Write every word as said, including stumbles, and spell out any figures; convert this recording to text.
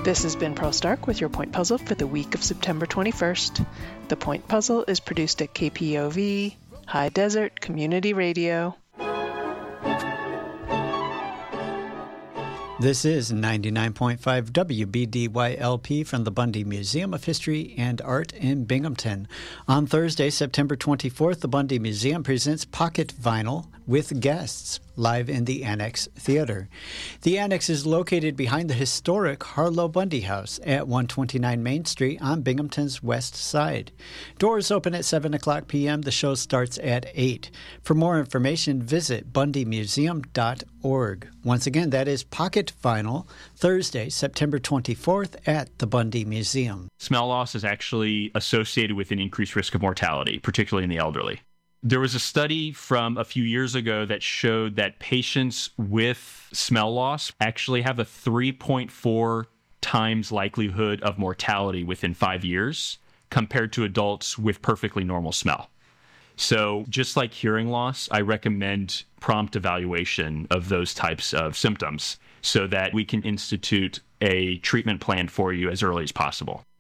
This has been Pearl Stark with your Point Puzzle for the week of September twenty-first. The Point Puzzle is produced at K P O V, High Desert Community Radio. This is ninety-nine point five W B D Y L P from the Bundy Museum of History and Art in Binghamton. On Thursday, September twenty-fourth, the Bundy Museum presents Pocket Vinyl with guests live in the Annex Theater. The Annex is located behind the historic Harlow Bundy House at one twenty-nine Main Street on Binghamton's west side. Doors open at seven o'clock p.m. The show starts at eight. For more information, visit bundy museum dot org. Once again, that is Pocket Vinyl, Thursday, September twenty-fourth at the Bundy Museum. Smell loss is actually associated with an increased risk of mortality, particularly in the elderly. There was a study from a few years ago that showed that patients with smell loss actually have a three point four times likelihood of mortality within five years compared to adults with perfectly normal smell. So just like hearing loss, I recommend prompt evaluation of those types of symptoms so that we can institute a treatment plan for you as early as possible.